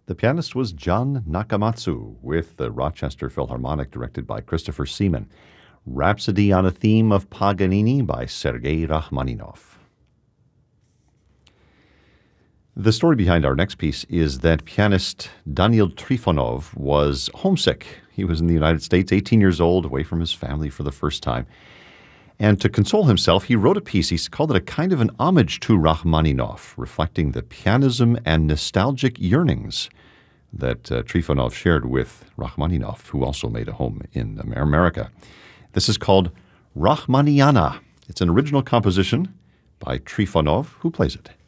The pianist was John Nakamatsu with the Rochester Philharmonic directed by Christopher Seaman. Rhapsody on a Theme of Paganini by Sergei Rachmaninoff. The story behind our next piece is that pianist Daniil Trifonov was homesick. He was in the United States, 18 years old, away from his family for the first time. And to console himself, he wrote a piece. He called it a kind of an homage to Rachmaninoff, reflecting the pianism and nostalgic yearnings that Trifonov shared with Rachmaninoff, who also made a home in America. This is called Rachmaniyana. It's an original composition by Trifonov, who plays it.